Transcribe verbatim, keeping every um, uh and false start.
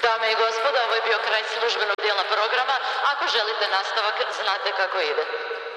Dame i gospodo, ovo je bio kraj službenog dijela programa. Ako želite nastavak, znate kako ide.